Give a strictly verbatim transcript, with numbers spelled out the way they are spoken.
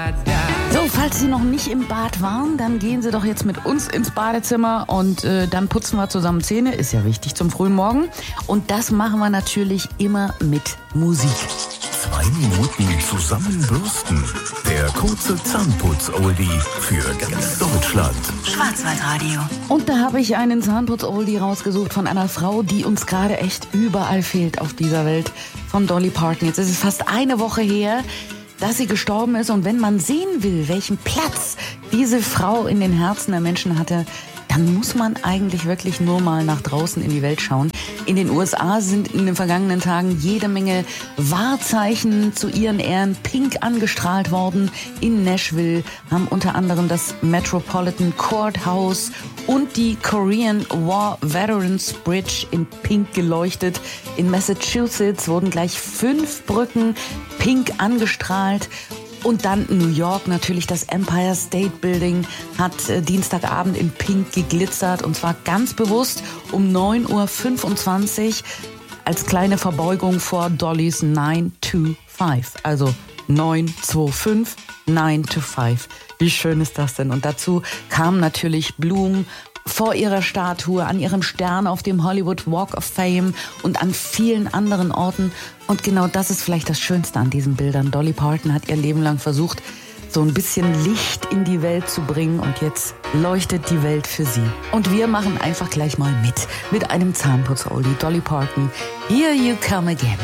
So, falls Sie noch nicht im Bad waren, dann gehen Sie doch jetzt mit uns ins Badezimmer und äh, dann putzen wir zusammen Zähne. Ist ja wichtig zum frühen Morgen. Und das machen wir natürlich immer mit Musik. Zwei Minuten zusammenbürsten. Der kurze Zahnputz-Oldie für ganz Deutschland. Schwarzwaldradio. Und da habe ich einen Zahnputz-Oldie rausgesucht von einer Frau, die uns gerade echt überall fehlt auf dieser Welt, von Dolly Parton. Jetzt ist es fast eine Woche her, dass sie gestorben ist. Und wenn man sehen will, welchen Platz diese Frau in den Herzen der Menschen hatte, dann muss man eigentlich wirklich nur mal nach draußen in die Welt schauen. In den U S A sind in den vergangenen Tagen jede Menge Wahrzeichen zu ihren Ehren pink angestrahlt worden. In Nashville haben unter anderem das Metropolitan Courthouse und die Korean War Veterans Bridge in pink geleuchtet. In Massachusetts wurden gleich fünf Brücken pink angestrahlt. Und dann New York, natürlich das Empire State Building hat äh, Dienstagabend in pink geglitzert. Und zwar ganz bewusst um neun Uhr fünfundzwanzig als kleine Verbeugung vor Dollys nine two five. Also neun zwei fünf, nine to five. Wie schön ist das denn? Und dazu kamen natürlich Blumen vor ihrer Statue, an ihrem Stern auf dem Hollywood Walk of Fame und an vielen anderen Orten. Und genau das ist vielleicht das Schönste an diesen Bildern. Dolly Parton hat ihr Leben lang versucht, so ein bisschen Licht in die Welt zu bringen. Und jetzt leuchtet die Welt für sie. Und wir machen einfach gleich mal mit, mit einem Zahnputz-Oldie. Dolly Parton, Here You Come Again.